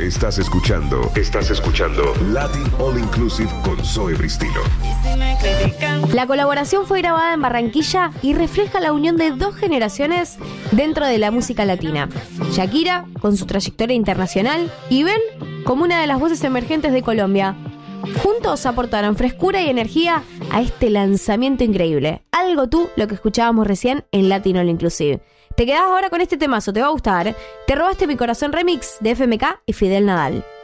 Estás escuchando Latin All Inclusive con Zoe Bristilo. La colaboración fue grabada en Barranquilla y refleja la unión de dos generaciones dentro de la música latina. Shakira, con su trayectoria internacional, y Ben, como una de las voces emergentes de Colombia. Juntos aportaron frescura y energía a este lanzamiento increíble. Algo tú, lo que escuchábamos recién en Latin All Inclusive. Te quedás ahora con este temazo, te va a gustar. Te robaste mi corazón remix de FMK y Fidel Nadal.